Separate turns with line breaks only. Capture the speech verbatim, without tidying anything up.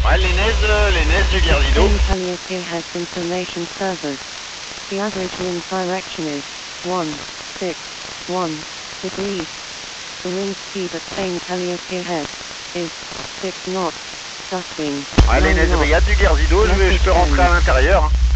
Ouais, les neiges, euh, les neiges du Guerrido.
Calliope has information servers. The average wind direction is one six one degrees. The wind speed at Saint Calliope Head is six knots. Dusting.
Ouais, les neiges brigades du Guerrido, je, vais- je peux rentrer à l'intérieur. Hein.